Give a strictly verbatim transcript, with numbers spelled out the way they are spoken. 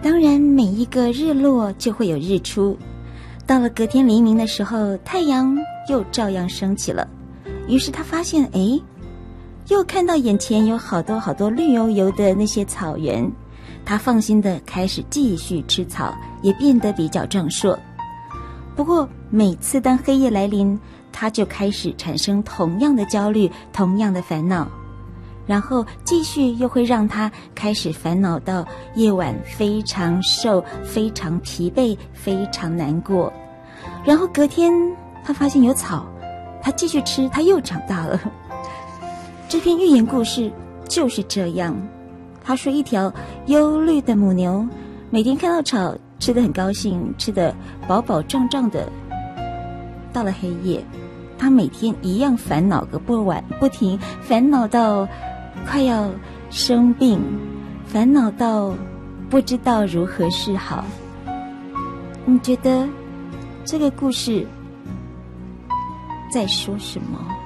当然每一个日落就会有日出，到了隔天黎明的时候，太阳又照样升起了。于是他发现，诶，又看到眼前有好多好多绿油油的那些草原，他放心的开始继续吃草，也变得比较壮硕。不过每次当黑夜来临，他就开始产生同样的焦虑，同样的烦恼，然后继续又会让他开始烦恼到夜晚非常瘦，非常疲惫，非常难过。然后隔天他发现有草，他继续吃，他又长大了。这篇寓言故事就是这样。他说一条忧虑的母牛每天看到草吃得很高兴，吃得饱饱胀胀的，到了黑夜他每天一样烦恼个不完不停，烦恼到快要生病，烦恼到不知道如何是好。你觉得这个故事在说什么？